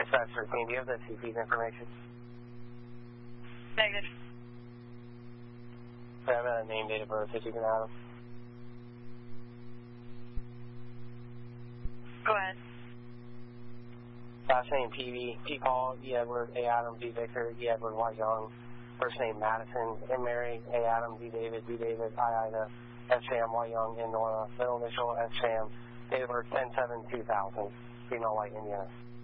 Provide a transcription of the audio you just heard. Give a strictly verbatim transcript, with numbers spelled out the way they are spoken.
Dispatch thirteen, do you have the C P's information? Negative. I have a name, date of birth, if you can have them. Go ahead. Last name P V, P. Paul, E. Edward, A. Adam, V. Victor, E. Edward, Y. Young. First name Madison, M. Mary, A. Adam, V. David, B. David, I. Ida, S. Sam, Y. Young, N. Nora. Middle initial, S. Sam. Date of birth ten seven two thousand. Female, white, Indiana.